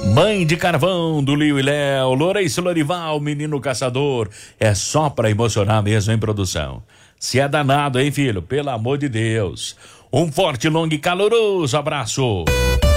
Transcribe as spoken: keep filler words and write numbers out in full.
Mãe de Carvão, do Lio e Léo, Lourenço Lorival, Menino Caçador. É só pra emocionar mesmo, hein, produção? Se é danado, hein, filho? Pelo amor de Deus. Um forte, longo e caloroso abraço.